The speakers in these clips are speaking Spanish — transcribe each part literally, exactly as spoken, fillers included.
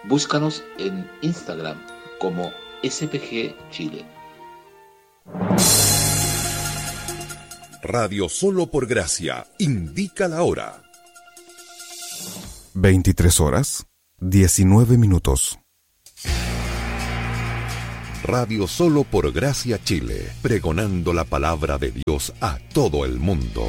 Búscanos en Instagram como S P G Chile. Radio Solo por Gracia indica la hora. veintitrés horas, diecinueve minutos. Radio Solo por Gracia Chile, pregonando la palabra de Dios a todo el mundo.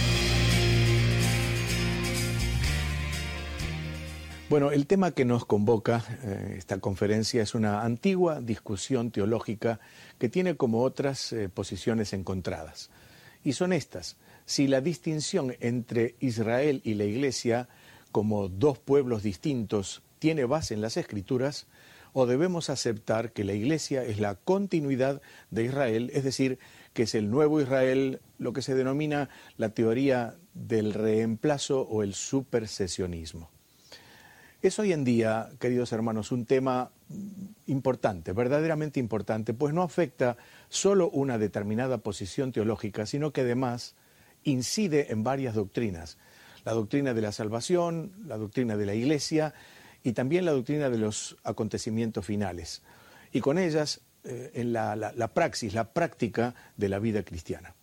Bueno, el tema que nos convoca eh, esta conferencia es una antigua discusión teológica que tiene como otras eh, posiciones encontradas. Y son estas: si la distinción entre Israel y la Iglesia como dos pueblos distintos tiene base en las Escrituras, o debemos aceptar que la Iglesia es la continuidad de Israel, es decir, que es el nuevo Israel, lo que se denomina la teoría del reemplazo o el supersesionismo. Es hoy en día, queridos hermanos, un tema importante, verdaderamente importante, pues no afecta solo una determinada posición teológica, sino que además incide en varias doctrinas. La doctrina de la salvación, la doctrina de la Iglesia y también la doctrina de los acontecimientos finales. Y con ellas, eh, en la, la, la praxis, la práctica de la vida cristiana.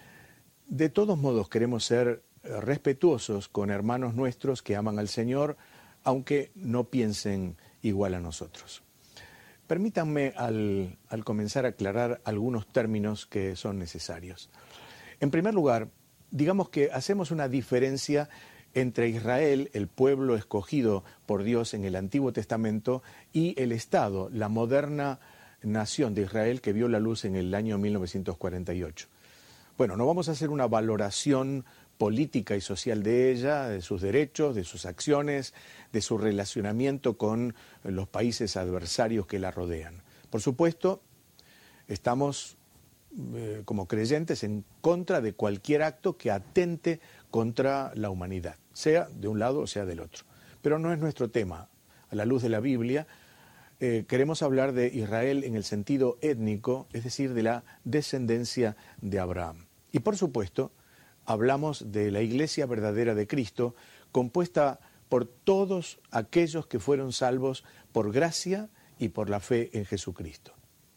De todos modos, queremos ser respetuosos con hermanos nuestros que aman al Señor, aunque no piensen igual a nosotros. Permítanme al, al comenzar a aclarar algunos términos que son necesarios. En primer lugar, digamos que hacemos una diferencia entre Israel, el pueblo escogido por Dios en el Antiguo Testamento, y el Estado, la moderna nación de Israel que vio la luz en el año mil novecientos cuarenta y ocho. Bueno, no vamos a hacer una valoración política y social de ella, de sus derechos, de sus acciones, de su relacionamiento con los países adversarios que la rodean. Por supuesto, estamos eh, como creyentes en contra de cualquier acto que atente contra la humanidad, sea de un lado o sea del otro. Pero no es nuestro tema. A la luz de la Biblia, eh, queremos hablar de Israel en el sentido étnico, es decir, de la descendencia de Abraham. Y por supuesto, hablamos de la Iglesia verdadera de Cristo, compuesta por todos aquellos que fueron salvos por gracia y por la fe en Jesucristo.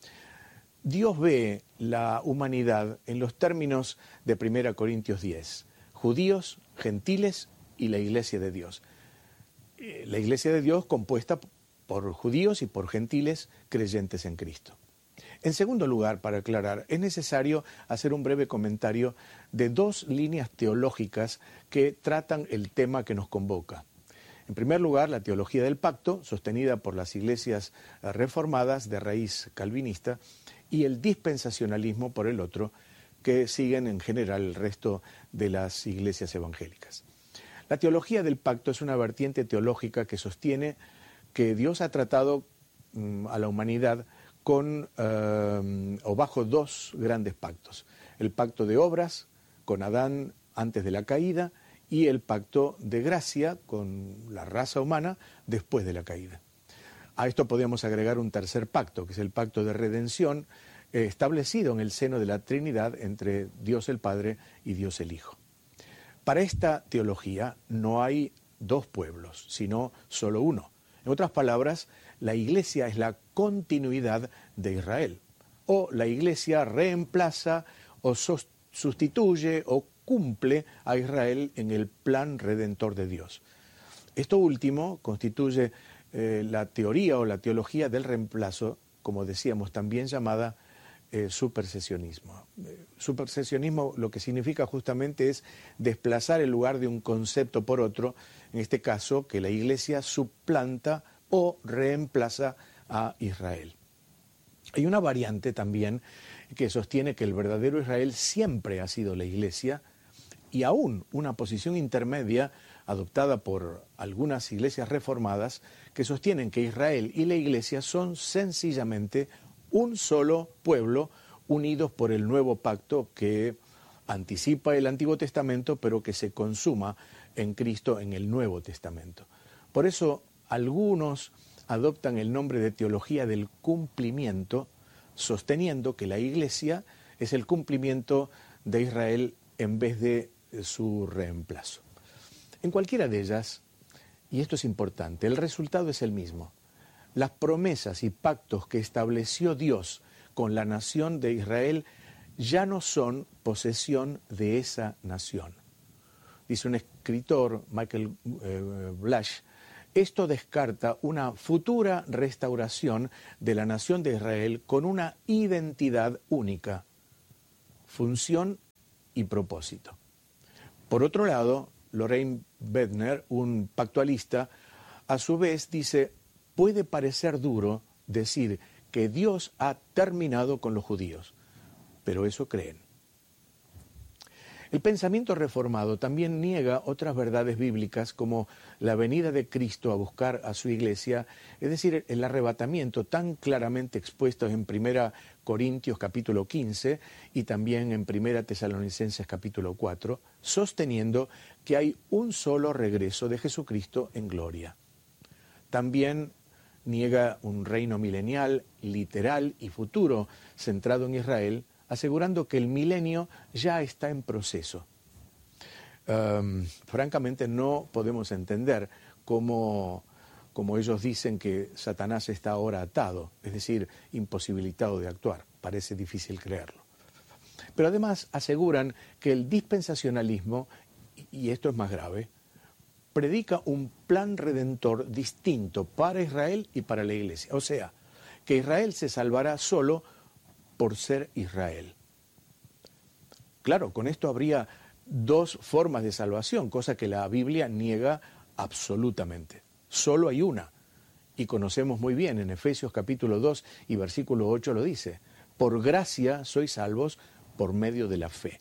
Dios ve la humanidad en los términos de primera Corintios diez, judíos, gentiles y la Iglesia de Dios. La Iglesia de Dios compuesta por judíos y por gentiles creyentes en Cristo. En segundo lugar, para aclarar, es necesario hacer un breve comentario de dos líneas teológicas que tratan el tema que nos convoca. En primer lugar, la teología del pacto, sostenida por las iglesias reformadas de raíz calvinista, y el dispensacionalismo, por el otro, que siguen en general el resto de las iglesias evangélicas. La teología del pacto es una vertiente teológica que sostiene que Dios ha tratado um, a la humanidad con eh, o bajo dos grandes pactos: el pacto de obras con Adán antes de la caída y el pacto de gracia con la raza humana después de la caída. A esto podríamos agregar un tercer pacto, que es el pacto de redención eh, establecido en el seno de la Trinidad entre Dios el Padre y Dios el Hijo. Para esta teología no hay dos pueblos, sino solo uno. En otras palabras, la Iglesia es la continuidad de Israel, o la Iglesia reemplaza o sustituye o cumple a Israel en el plan redentor de Dios. Esto último constituye eh, la teoría o la teología del reemplazo, como decíamos, también llamada eh, supersesionismo. Eh, supersesionismo lo que significa justamente es desplazar el lugar de un concepto por otro, en este caso que la Iglesia suplanta o reemplaza a Israel. Hay una variante también que sostiene que el verdadero Israel siempre ha sido la Iglesia, y aún una posición intermedia adoptada por algunas iglesias reformadas que sostienen que Israel y la Iglesia son sencillamente un solo pueblo unidos por el nuevo pacto que anticipa el Antiguo Testamento, pero que se consuma en Cristo en el Nuevo Testamento. Por eso algunos adoptan el nombre de teología del cumplimiento, sosteniendo que la Iglesia es el cumplimiento de Israel en vez de su reemplazo. En cualquiera de ellas, y esto es importante, el resultado es el mismo. las promesas y pactos que estableció Dios con la nación de Israel ya no son posesión de esa nación. Dice un escritor, Michael eh, Blash, esto descarta una futura restauración de la nación de Israel con una identidad única, función y propósito. Por otro lado, Lorraine Bedner, un pactualista, a su vez dice, puede parecer duro decir que Dios ha terminado con los judíos, pero eso creen. El pensamiento reformado también niega otras verdades bíblicas como la venida de Cristo a buscar a su iglesia, es decir, el arrebatamiento tan claramente expuesto en primera Corintios capítulo quince y también en primera Tesalonicenses capítulo cuatro, sosteniendo que hay un solo regreso de Jesucristo en gloria. También niega un reino milenial, literal y futuro, centrado en Israel, asegurando que el milenio ya está en proceso. Um, francamente no podemos entender cómo, cómo ellos dicen que Satanás está ahora atado, es decir, imposibilitado de actuar. Parece difícil creerlo. Pero además aseguran que el dispensacionalismo, y esto es más grave, predica un plan redentor distinto para Israel y para la iglesia. O sea, que Israel se salvará solo por ser Israel. Claro, con esto habría dos formas de salvación, cosa que la Biblia niega absolutamente. Solo hay una, y conocemos muy bien, en Efesios capítulo dos y versículo ocho lo dice, por gracia sois salvos por medio de la fe.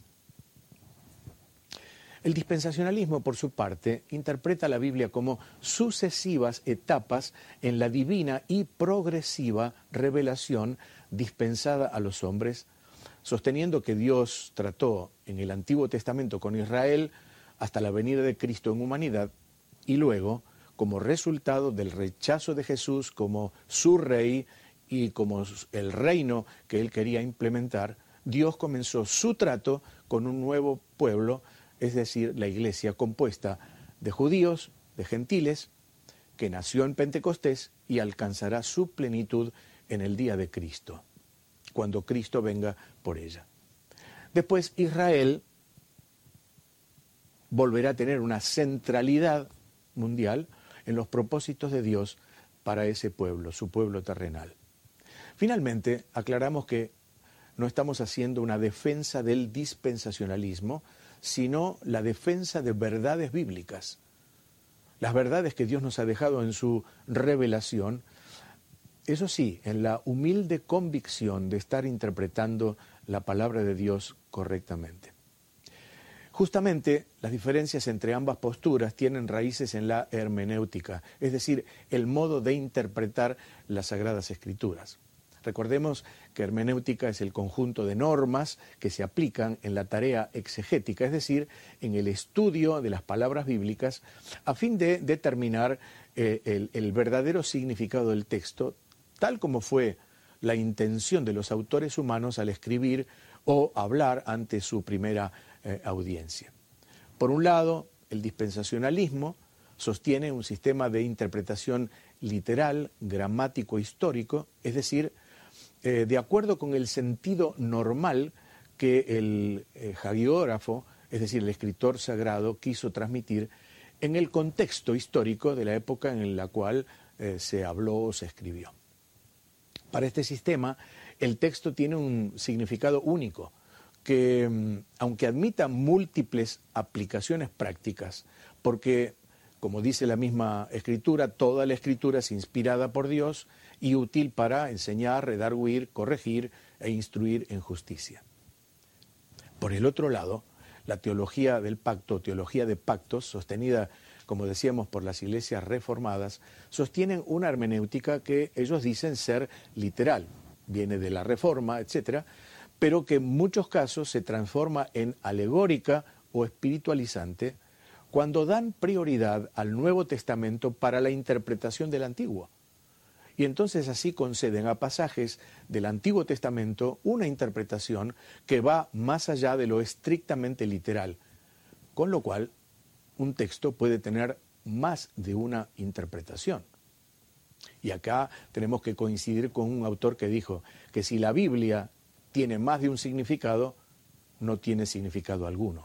El dispensacionalismo, por su parte, interpreta la Biblia como sucesivas etapas en la divina y progresiva revelación dispensada a los hombres, sosteniendo que Dios trató en el Antiguo Testamento con Israel hasta la venida de Cristo en humanidad y luego, como resultado del rechazo de Jesús como su rey y como el reino que él quería implementar, Dios comenzó su trato con un nuevo pueblo, es decir, la iglesia compuesta de judíos, de gentiles, que nació en Pentecostés y alcanzará su plenitud en el día de Cristo, cuando Cristo venga por ella. Después Israel volverá a tener una centralidad mundial en los propósitos de Dios para ese pueblo, su pueblo terrenal. Finalmente, aclaramos que no estamos haciendo una defensa del dispensacionalismo, sino la defensa de verdades bíblicas. Las verdades que Dios nos ha dejado en su revelación, eso sí, en la humilde convicción de estar interpretando la palabra de Dios correctamente. Justamente, las diferencias entre ambas posturas tienen raíces en la hermenéutica, es decir, el modo de interpretar las Sagradas Escrituras. Recordemos que hermenéutica es el conjunto de normas que se aplican en la tarea exegética, es decir, en el estudio de las palabras bíblicas, a fin de determinar eh, el, el verdadero significado del texto, tal como fue la intención de los autores humanos al escribir o hablar ante su primera eh, audiencia. Por un lado, el dispensacionalismo sostiene un sistema de interpretación literal, gramático, histórico, es decir, Eh, de acuerdo con el sentido normal que el eh, hagiógrafo, es decir, el escritor sagrado, quiso transmitir en el contexto histórico de la época en la cual eh, se habló o se escribió. Para este sistema, el texto tiene un significado único, que aunque admita múltiples aplicaciones prácticas, porque, como dice la misma Escritura, toda la Escritura es inspirada por Dios y útil para enseñar, redarguir, corregir e instruir en justicia. Por el otro lado, la teología del pacto, teología de pactos, sostenida, como decíamos, por las iglesias reformadas, sostienen una hermenéutica que ellos dicen ser literal, viene de la Reforma, etcétera, pero que en muchos casos se transforma en alegórica o espiritualizante cuando dan prioridad al Nuevo Testamento para la interpretación del Antiguo. Y entonces así conceden a pasajes del Antiguo Testamento una interpretación que va más allá de lo estrictamente literal, con lo cual un texto puede tener más de una interpretación. Y acá tenemos que coincidir con un autor que dijo que si la Biblia tiene más de un significado, no tiene significado alguno.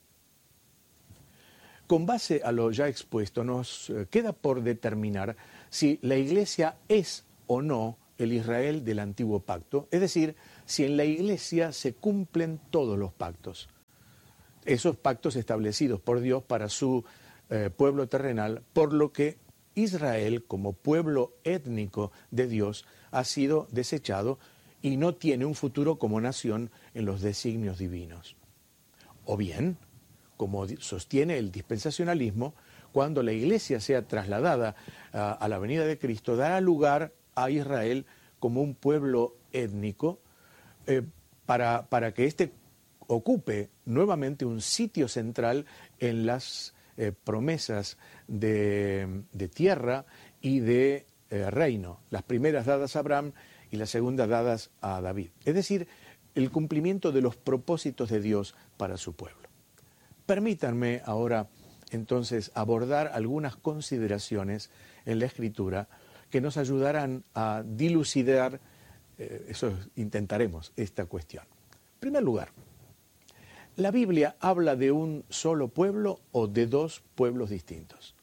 Con base a lo ya expuesto, nos queda por determinar si la Iglesia es o no el Israel del Antiguo Pacto, es decir, si en la Iglesia se cumplen todos los pactos, esos pactos establecidos por Dios para su eh, pueblo terrenal, por lo que Israel, como pueblo étnico de Dios, ha sido desechado y no tiene un futuro como nación en los designios divinos. O bien, como sostiene el dispensacionalismo, cuando la Iglesia sea trasladada a, a la venida de Cristo, dará lugar a Israel como un pueblo étnico eh, para, para que éste ocupe nuevamente un sitio central en las eh, promesas de, de tierra y de eh, reino, las primeras dadas a Abraham y las segundas dadas a David. Es decir, el cumplimiento de los propósitos de Dios para su pueblo. Permítanme ahora entonces abordar algunas consideraciones en la Escritura que nos ayudarán a dilucidar, eh, eso intentaremos, esta cuestión. En primer lugar, ¿la Biblia habla de un solo pueblo o de dos pueblos distintos?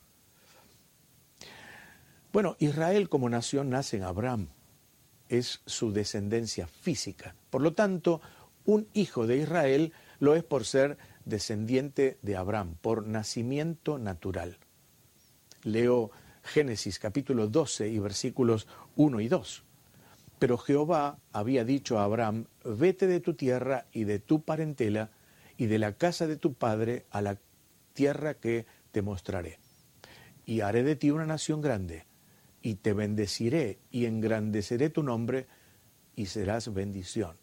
Bueno, Israel como nación nace en Abraham, es su descendencia física. Por lo tanto, un hijo de Israel lo es por ser descendiente de Abraham, por nacimiento natural. Leo Génesis capítulo doce y versículos uno y dos. Pero Jehová había dicho a Abraham, vete de tu tierra y de tu parentela y de la casa de tu padre a la tierra que te mostraré. Y haré de ti una nación grande, y te bendeciré y engrandeceré tu nombre, y serás bendición.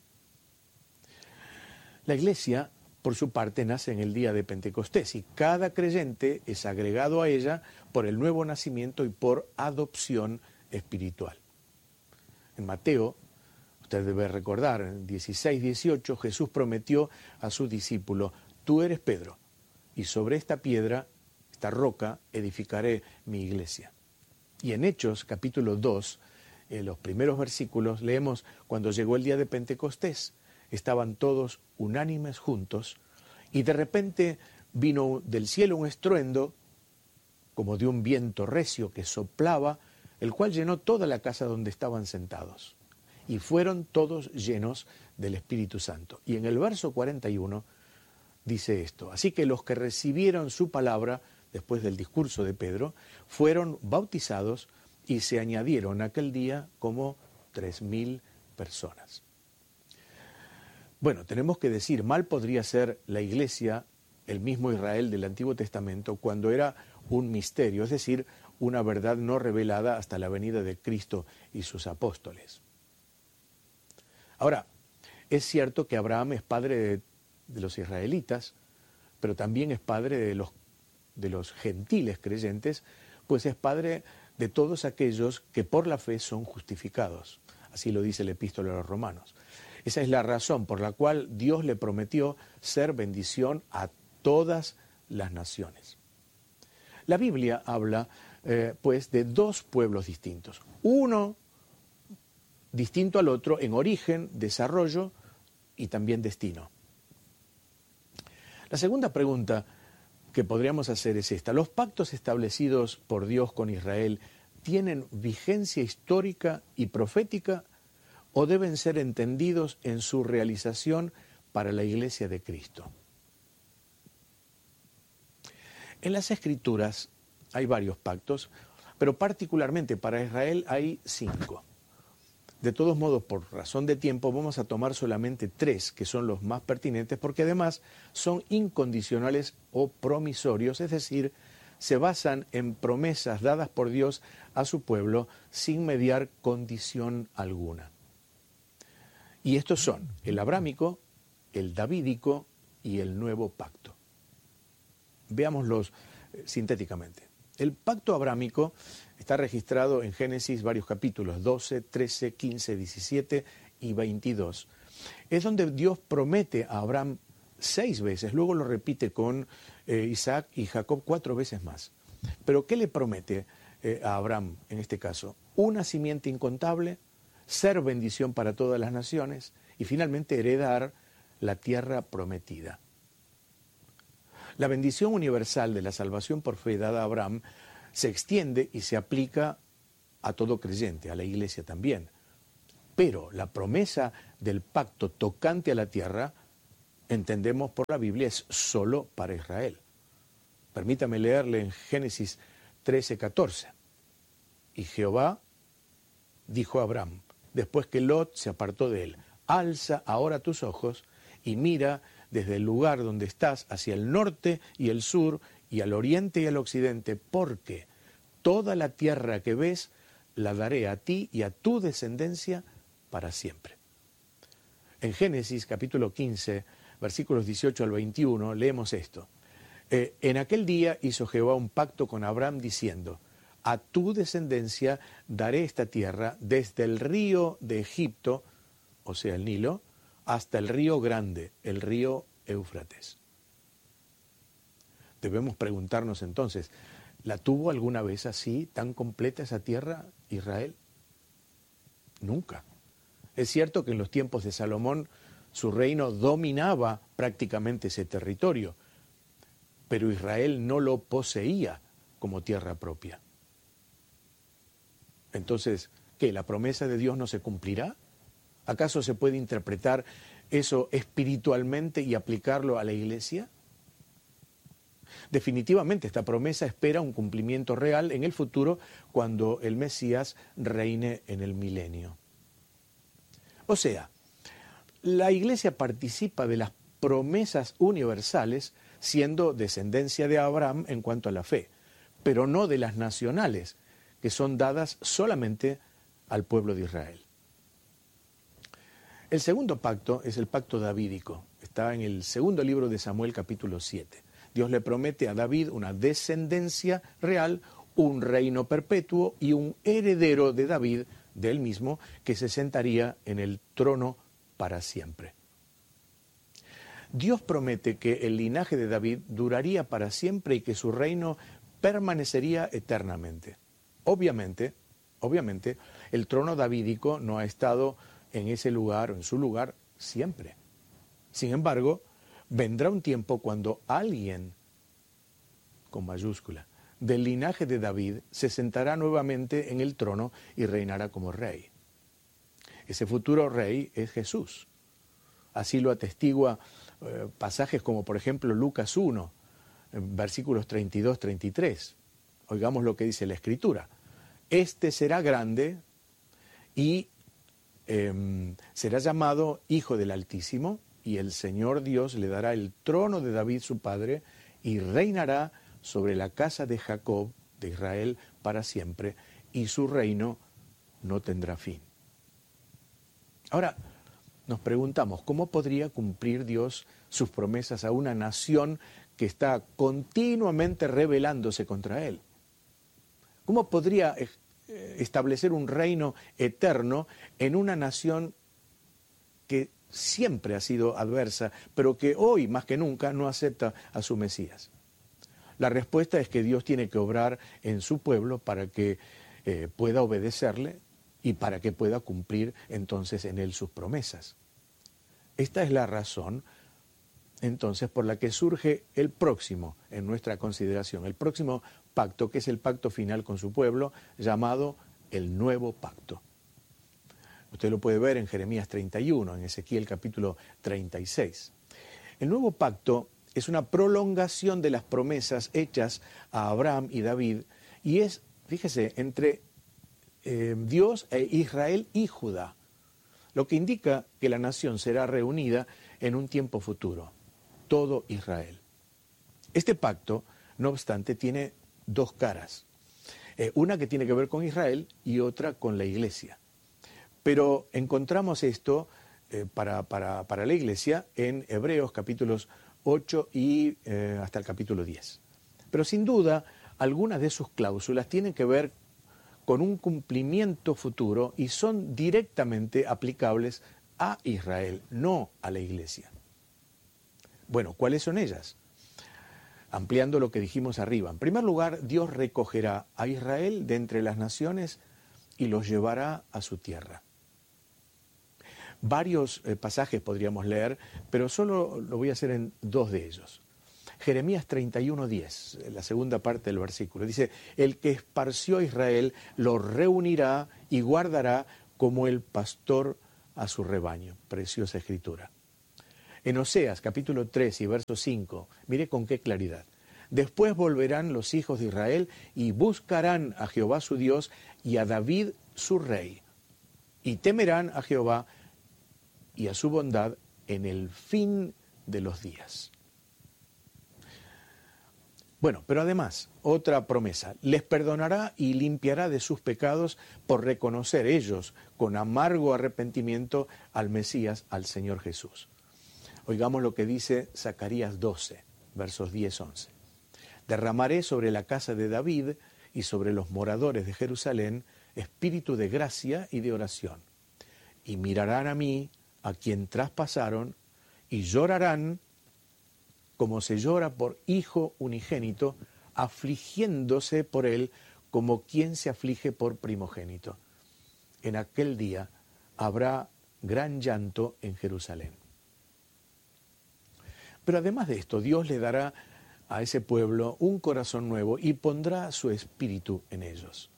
La iglesia, por su parte, nace en el día de Pentecostés, y cada creyente es agregado a ella por el nuevo nacimiento y por adopción espiritual. En Mateo, usted debe recordar, en dieciséis dieciocho, Jesús prometió a su discípulo, tú eres Pedro, y sobre esta piedra, esta roca, edificaré mi iglesia. Y en Hechos, capítulo dos, en los primeros versículos, leemos, cuando llegó el día de Pentecostés, estaban todos unánimes juntos, y de repente vino del cielo un estruendo, como de un viento recio que soplaba, el cual llenó toda la casa donde estaban sentados. Y fueron todos llenos del Espíritu Santo. Y en el verso cuarenta y uno dice esto, así que los que recibieron su palabra, después del discurso de Pedro, fueron bautizados y se añadieron aquel día como tres mil personas. Bueno, tenemos que decir, mal podría ser la iglesia, el mismo Israel del Antiguo Testamento, cuando era un misterio, es decir, una verdad no revelada hasta la venida de Cristo y sus apóstoles. Ahora, es cierto que Abraham es padre de, de los israelitas, pero también es padre de los, de los gentiles creyentes, pues es padre de todos aquellos que por la fe son justificados. Así lo dice el epístola a los Romanos. Esa es la razón por la cual Dios le prometió ser bendición a todas las naciones. La Biblia habla, eh, pues, de dos pueblos distintos. Uno distinto al otro en origen, desarrollo y también destino. La segunda pregunta que podríamos hacer es esta. ¿Los pactos establecidos por Dios con Israel tienen vigencia histórica y profética o deben ser entendidos en su realización para la Iglesia de Cristo? En las Escrituras hay varios pactos, pero particularmente para Israel hay cinco. De todos modos, por razón de tiempo, vamos a tomar solamente tres, que son los más pertinentes, porque además son incondicionales o promisorios, es decir, se basan en promesas dadas por Dios a su pueblo sin mediar condición alguna. Y estos son el abrámico, el davídico y el nuevo pacto. Veámoslos eh, sintéticamente. El pacto abrámico está registrado en Génesis varios capítulos, doce, trece, quince, diecisiete y veintidós. Es donde Dios promete a Abraham seis veces, luego lo repite con eh, Isaac y Jacob cuatro veces más. Pero ¿qué le promete? eh, a Abraham, en este caso, una simiente incontable, ser bendición para todas las naciones y finalmente heredar la tierra prometida. La bendición universal de la salvación por fe dada a Abraham se extiende y se aplica a todo creyente, a la iglesia también. Pero la promesa del pacto tocante a la tierra, entendemos por la Biblia, es solo para Israel. Permítame leerle en Génesis trece, catorce. Y Jehová dijo a Abraham, después que Lot se apartó de él, alza ahora tus ojos y mira desde el lugar donde estás hacia el norte y el sur y al oriente y al occidente, porque toda la tierra que ves la daré a ti y a tu descendencia para siempre. En Génesis capítulo quince, versículos dieciocho al veintiuno, leemos esto. Eh, en aquel día hizo Jehová un pacto con Abraham diciendo, a tu descendencia daré esta tierra desde el río de Egipto, o sea el Nilo, hasta el río grande, el río Éufrates. Debemos preguntarnos entonces, ¿la tuvo alguna vez así, tan completa esa tierra, Israel? Nunca. Es cierto que en los tiempos de Salomón su reino dominaba prácticamente ese territorio, pero Israel no lo poseía como tierra propia. Entonces, ¿qué? ¿La promesa de Dios no se cumplirá? ¿Acaso se puede interpretar eso espiritualmente y aplicarlo a la iglesia? Definitivamente esta promesa espera un cumplimiento real en el futuro cuando el Mesías reine en el milenio. O sea, la iglesia participa de las promesas universales siendo descendencia de Abraham en cuanto a la fe, pero no de las nacionales, que son dadas solamente al pueblo de Israel. El segundo pacto es el pacto davídico. Está en el segundo libro de Samuel, capítulo siete. Dios le promete a David una descendencia real, un reino perpetuo y un heredero de David, de él mismo, que se sentaría en el trono para siempre. Dios promete que el linaje de David duraría para siempre y que su reino permanecería eternamente. Obviamente, obviamente, el trono davídico no ha estado en ese lugar o en su lugar siempre. Sin embargo, vendrá un tiempo cuando alguien, con mayúscula, del linaje de David se sentará nuevamente en el trono y reinará como rey. Ese futuro rey es Jesús. Así lo atestigua eh, pasajes como por ejemplo Lucas uno, versículos treinta y dos a treinta y tres. Oigamos lo que dice la Escritura. Este será grande y eh, será llamado Hijo del Altísimo, y el Señor Dios le dará el trono de David su padre y reinará sobre la casa de Jacob, de Israel, para siempre, y su reino no tendrá fin. Ahora, nos preguntamos, ¿cómo podría cumplir Dios sus promesas a una nación que está continuamente rebelándose contra Él? ¿Cómo podría establecer un reino eterno en una nación que siempre ha sido adversa, pero que hoy más que nunca no acepta a su Mesías? La respuesta es que Dios tiene que obrar en su pueblo para que eh, pueda obedecerle y para que pueda cumplir entonces en él sus promesas. Esta es la razón entonces por la que surge el próximo en nuestra consideración, el próximo pacto, que es el pacto final con su pueblo, llamado el Nuevo Pacto. Usted lo puede ver en Jeremías treinta y uno, en Ezequiel capítulo treinta y seis. El Nuevo Pacto es una prolongación de las promesas hechas a Abraham y David, y es, fíjese, entre eh, Dios e Israel y Judá, lo que indica que la nación será reunida en un tiempo futuro, todo Israel. Este pacto, no obstante, tiene dos caras, eh, una que tiene que ver con Israel y otra con la iglesia. Pero encontramos esto eh, para, para, para la iglesia en Hebreos capítulos ocho y eh, hasta el capítulo diez. Pero sin duda, algunas de sus cláusulas tienen que ver con un cumplimiento futuro y son directamente aplicables a Israel, no a la iglesia. Bueno, ¿cuáles son ellas? ampliando lo que dijimos arriba. En primer lugar, Dios recogerá a Israel de entre las naciones y los llevará a su tierra. Varios eh, pasajes podríamos leer, pero solo lo voy a hacer en dos de ellos. Jeremías treinta y uno, diez, la segunda parte del versículo, dice: el que esparció a Israel lo reunirá y guardará como el pastor a su rebaño. Preciosa escritura. En Oseas capítulo tres y verso cinco, mire con qué claridad. Después volverán los hijos de Israel y buscarán a Jehová su Dios y a David su rey. Y temerán a Jehová y a su bondad en el fin de los días. Bueno, pero además, otra promesa, les perdonará y limpiará de sus pecados por reconocer ellos con amargo arrepentimiento al Mesías, al Señor Jesús. Oigamos lo que dice Zacarías doce, versos diez, once. Derramaré sobre la casa de David y sobre los moradores de Jerusalén espíritu de gracia y de oración. Y mirarán a mí, a quien traspasaron, y llorarán como se llora por hijo unigénito, afligiéndose por él como quien se aflige por primogénito. En aquel día habrá gran llanto en Jerusalén. Pero además de esto, Dios le dará a ese pueblo un corazón nuevo y pondrá su espíritu en ellos.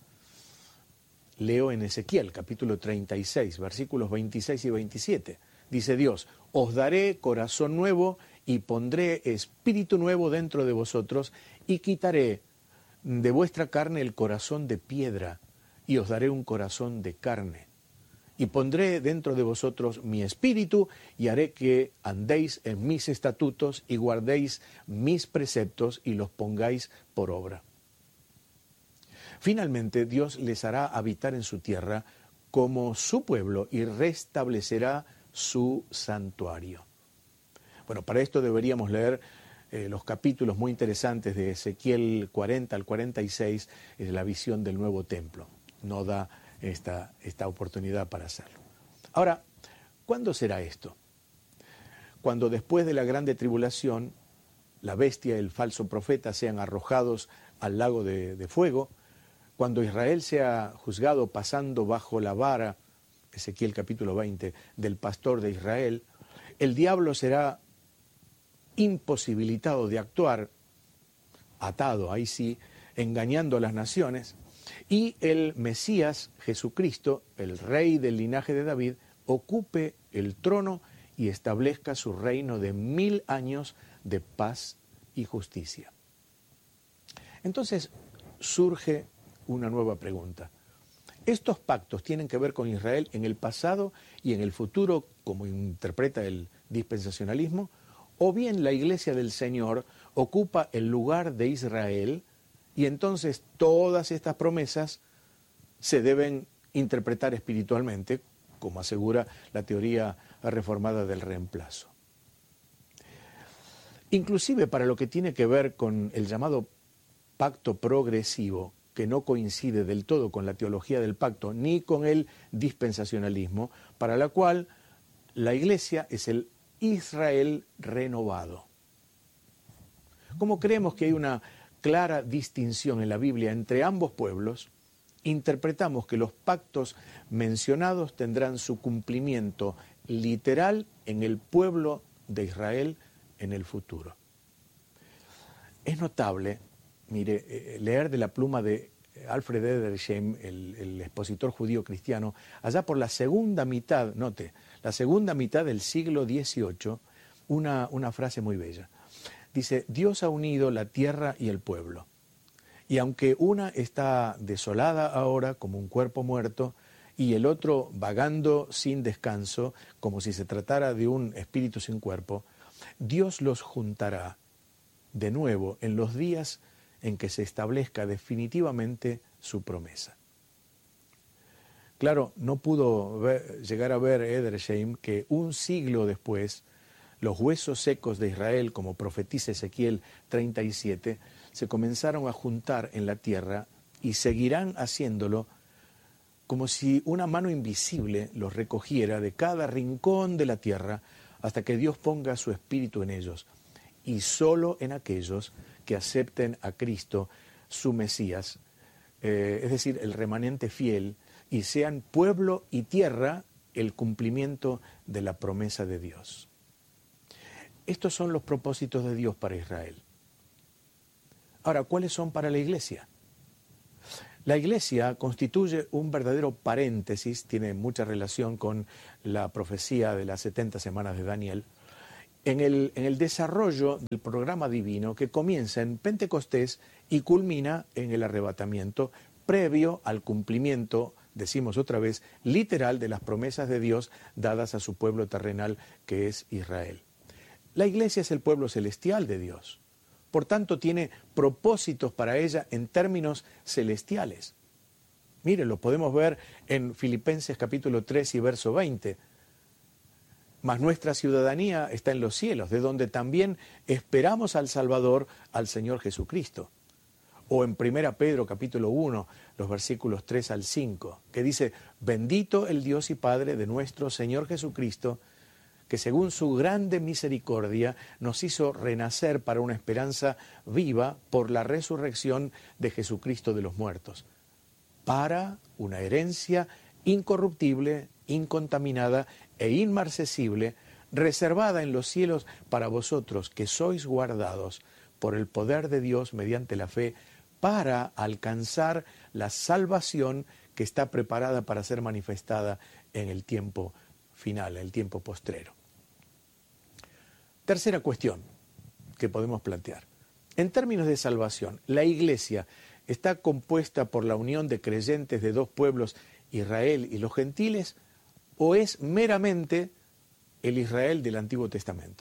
Leo en Ezequiel, capítulo treinta y seis, versículos veintiséis y veintisiete. Dice Dios: os daré corazón nuevo y pondré espíritu nuevo dentro de vosotros y quitaré de vuestra carne el corazón de piedra y os daré un corazón de carne. Y pondré dentro de vosotros mi espíritu y haré que andéis en mis estatutos y guardéis mis preceptos y los pongáis por obra. Finalmente, Dios les hará habitar en su tierra como su pueblo y restablecerá su santuario. Bueno, para esto deberíamos leer eh, los capítulos muy interesantes de Ezequiel cuarenta al cuarenta y seis, eh, la visión del nuevo templo. No da esta, esta oportunidad para hacerlo. Ahora, ¿cuándo será esto? Cuando después de la grande tribulación, la bestia y el falso profeta sean arrojados al lago de, de fuego, cuando Israel sea juzgado pasando bajo la vara, Ezequiel capítulo veinte, del pastor de Israel, el diablo será imposibilitado de actuar, atado, ahí sí, engañando a las naciones, y el Mesías, Jesucristo, el rey del linaje de David, ocupe el trono y establezca su reino de mil años de paz y justicia. Entonces surge una nueva pregunta. ¿Estos pactos tienen que ver con Israel en el pasado y en el futuro, como interpreta el dispensacionalismo? ¿O bien la iglesia del Señor ocupa el lugar de Israel y entonces todas estas promesas se deben interpretar espiritualmente, como asegura la teoría reformada del reemplazo? Inclusive para lo que tiene que ver con el llamado pacto progresivo, que no coincide del todo con la teología del pacto ni con el dispensacionalismo, para la cual la iglesia es el Israel renovado. Como creemos que hay una clara distinción en la Biblia entre ambos pueblos, interpretamos que los pactos mencionados tendrán su cumplimiento literal en el pueblo de Israel en el futuro. Es notable, mire, leer de la pluma de Alfred Edersheim, el, el expositor judío cristiano, allá por la segunda mitad, note, la segunda mitad del siglo dieciocho, una, una frase muy bella. Dice: Dios ha unido la tierra y el pueblo, y aunque una está desolada ahora como un cuerpo muerto, y el otro vagando sin descanso, como si se tratara de un espíritu sin cuerpo, Dios los juntará de nuevo en los días en que se establezca definitivamente su promesa. Claro, no pudo ver, llegar a ver Edersheim que un siglo después los huesos secos de Israel, como profetiza Ezequiel treinta y siete, se comenzaron a juntar en la tierra y seguirán haciéndolo como si una mano invisible los recogiera de cada rincón de la tierra hasta que Dios ponga su espíritu en ellos, y solo en aquellos que acepten a Cristo, su Mesías, eh, es decir, el remanente fiel, y sean pueblo y tierra el cumplimiento de la promesa de Dios. Estos son los propósitos de Dios para Israel. Ahora, ¿cuáles son para la iglesia? La iglesia constituye un verdadero paréntesis, tiene mucha relación con la profecía de las setenta semanas de Daniel, en el, en el desarrollo del programa divino que comienza en Pentecostés y culmina en el arrebatamiento, previo al cumplimiento, decimos otra vez, literal de las promesas de Dios dadas a su pueblo terrenal que es Israel. La iglesia es el pueblo celestial de Dios. Por tanto, tiene propósitos para ella en términos celestiales. Miren, lo podemos ver en Filipenses capítulo tres y verso veinte. Mas nuestra ciudadanía está en los cielos, de donde también esperamos al Salvador, al Señor Jesucristo. O en primera Pedro capítulo uno, los versículos tres al cinco, que dice, bendito el Dios y Padre de nuestro Señor Jesucristo, que según su grande misericordia nos hizo renacer para una esperanza viva por la resurrección de Jesucristo de los muertos, para una herencia incorruptible, incontaminada e inmarcesible, reservada en los cielos para vosotros, que sois guardados por el poder de Dios mediante la fe, para alcanzar la salvación que está preparada para ser manifestada en el tiempo final, en el tiempo postrero. Tercera cuestión que podemos plantear. En términos de salvación, ¿la iglesia está compuesta por la unión de creyentes de dos pueblos, Israel y los gentiles, o es meramente el Israel del Antiguo Testamento?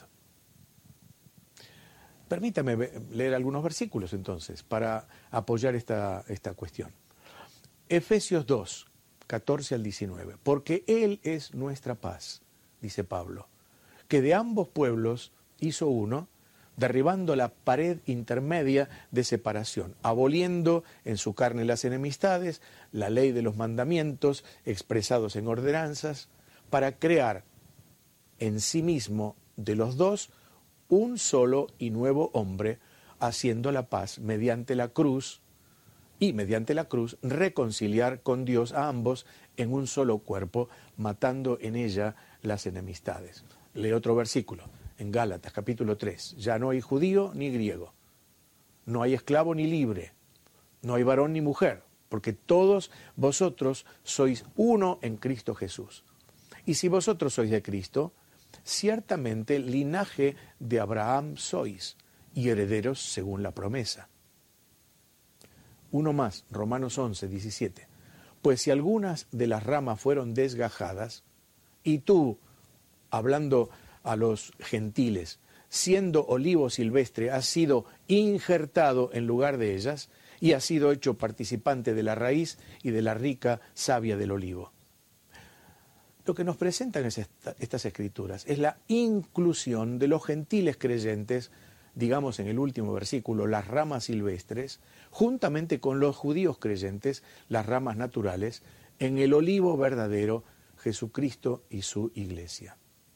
Permítame leer algunos versículos entonces para apoyar esta, esta cuestión. Efesios dos, catorce al diecinueve. Porque Él es nuestra paz, dice Pablo, que de ambos pueblos hizo uno, derribando la pared intermedia de separación, aboliendo en su carne las enemistades, la ley de los mandamientos expresados en ordenanzas, para crear en sí mismo de los dos un solo y nuevo hombre, haciendo la paz mediante la cruz, y mediante la cruz reconciliar con Dios a ambos en un solo cuerpo, matando en ella las enemistades. Lee otro versículo, en Gálatas capítulo tres. Ya no hay judío ni griego, no hay esclavo ni libre, no hay varón ni mujer, porque todos vosotros sois uno en Cristo Jesús. Y si vosotros sois de Cristo, ciertamente linaje de Abraham sois, y herederos según la promesa. Uno más, Romanos once, diecisiete. Pues si algunas de las ramas fueron desgajadas, y tú, hablando a los gentiles, siendo olivo silvestre, has sido injertado en lugar de ellas, y has sido hecho participante de la raíz y de la rica savia del olivo. Lo que nos presentan es esta, estas escrituras es la inclusión de los gentiles creyentes, digamos en el último versículo, las ramas silvestres, juntamente con los judíos creyentes, las ramas naturales, en el olivo verdadero, Jesucristo y su iglesia.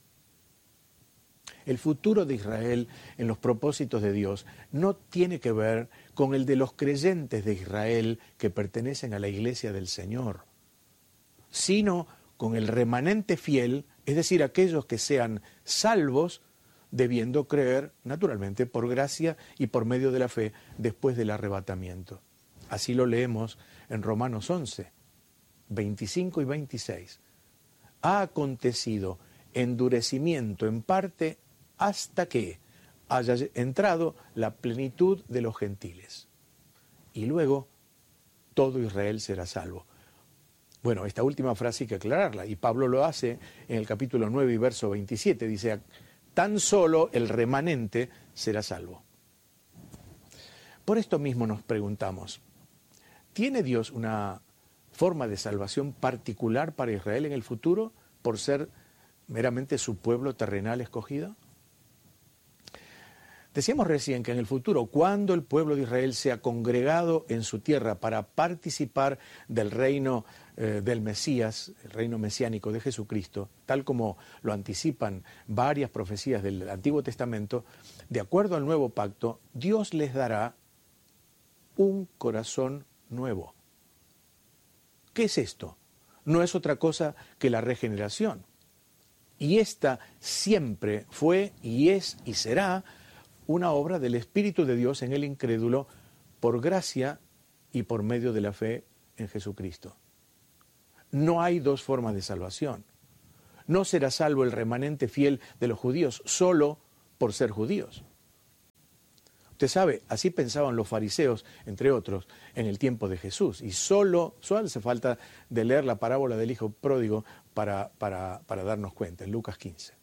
El futuro de Israel en los propósitos de Dios no tiene que ver con el de los creyentes de Israel que pertenecen a la iglesia del Señor, sino con el remanente fiel, es decir, aquellos que sean salvos, debiendo creer, naturalmente, por gracia y por medio de la fe, después del arrebatamiento. Así lo leemos en Romanos once, veinticinco y veintiséis. Ha acontecido endurecimiento en parte hasta que haya entrado la plenitud de los gentiles. Y luego todo Israel será salvo. Bueno, esta última frase hay que aclararla, y Pablo lo hace en el capítulo nueve y verso veintisiete, dice, tan solo el remanente será salvo. Por esto mismo nos preguntamos, ¿tiene Dios una forma de salvación particular para Israel en el futuro por ser meramente su pueblo terrenal escogido? Decíamos recién que en el futuro, cuando el pueblo de Israel sea congregado en su tierra para participar del reino eh, del Mesías, el reino mesiánico de Jesucristo, tal como lo anticipan varias profecías del Antiguo Testamento, de acuerdo al nuevo pacto, Dios les dará un corazón nuevo. ¿Qué es esto? No es otra cosa que la regeneración. Y esta siempre fue y es y será una obra del Espíritu de Dios en el incrédulo por gracia y por medio de la fe en Jesucristo. No hay dos formas de salvación. No será salvo el remanente fiel de los judíos solo por ser judíos. Usted sabe, así pensaban los fariseos, entre otros, en el tiempo de Jesús. Y solo, solo hace falta de leer la parábola del hijo pródigo para, para, para darnos cuenta, en Lucas quince.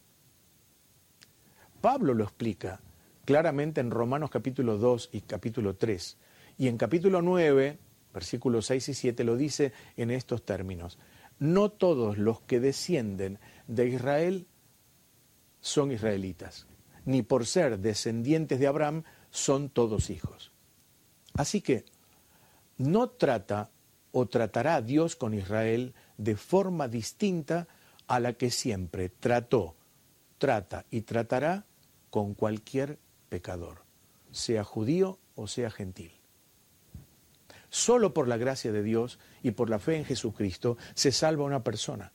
Pablo lo explica claramente en Romanos capítulo dos y capítulo tres. Y en capítulo nueve, versículos seis y siete, lo dice en estos términos. No todos los que descienden de Israel son israelitas, ni por ser descendientes de Abraham son todos hijos. Así que no trata o tratará Dios con Israel de forma distinta a la que siempre trató, trata y tratará con cualquier pecador, sea judío o sea gentil. Solo por la gracia de Dios y por la fe en Jesucristo se salva una persona.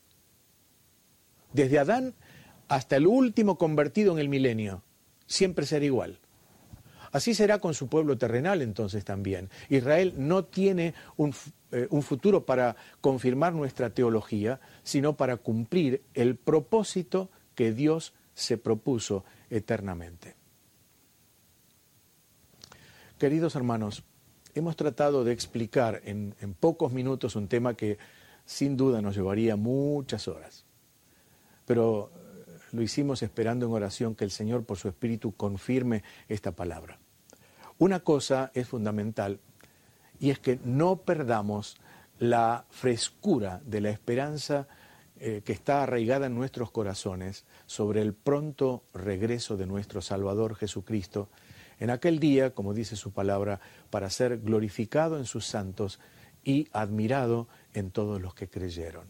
Desde Adán hasta el último convertido en el milenio, siempre será igual. Así será con su pueblo terrenal entonces también. Israel no tiene un, eh, un futuro para confirmar nuestra teología, sino para cumplir el propósito que Dios se propuso eternamente. Queridos hermanos, hemos tratado de explicar en, en pocos minutos un tema que sin duda nos llevaría muchas horas. Pero lo hicimos esperando en oración que el Señor por su Espíritu confirme esta palabra. Una cosa es fundamental y es que no perdamos la frescura de la esperanza eh, que está arraigada en nuestros corazones sobre el pronto regreso de nuestro Salvador Jesucristo en aquel día, como dice su palabra, para ser glorificado en sus santos y admirado en todos los que creyeron.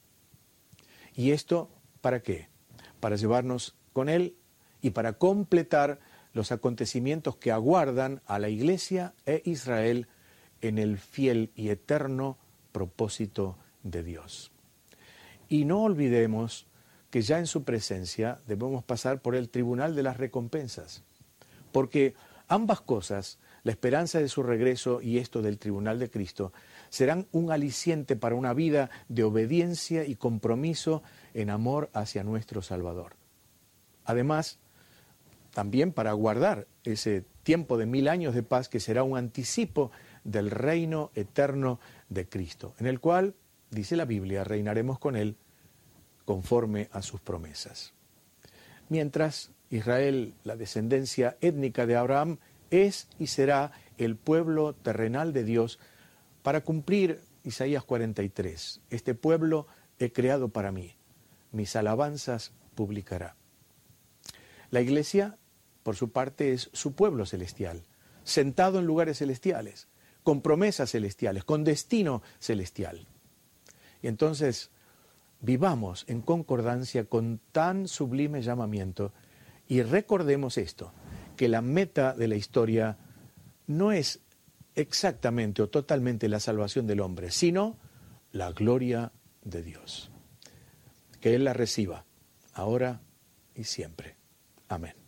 ¿Y esto para qué? Para llevarnos con Él y para completar los acontecimientos que aguardan a la Iglesia e Israel en el fiel y eterno propósito de Dios. Y no olvidemos que ya en su presencia debemos pasar por el tribunal de las recompensas, porque ambas cosas, la esperanza de su regreso y esto del tribunal de Cristo, serán un aliciente para una vida de obediencia y compromiso en amor hacia nuestro Salvador. Además, también para guardar ese tiempo de mil años de paz que será un anticipo del reino eterno de Cristo, en el cual, dice la Biblia, reinaremos con Él conforme a sus promesas. Mientras Israel, la descendencia étnica de Abraham, es y será el pueblo terrenal de Dios para cumplir Isaías cuarenta y tres. Este pueblo he creado para mí, mis alabanzas publicará. La Iglesia, por su parte, es su pueblo celestial, sentado en lugares celestiales, con promesas celestiales, con destino celestial. Y entonces vivamos en concordancia con tan sublime llamamiento y recordemos esto, que la meta de la historia no es exactamente o totalmente la salvación del hombre, sino la gloria de Dios. Que Él la reciba, ahora y siempre. Amén.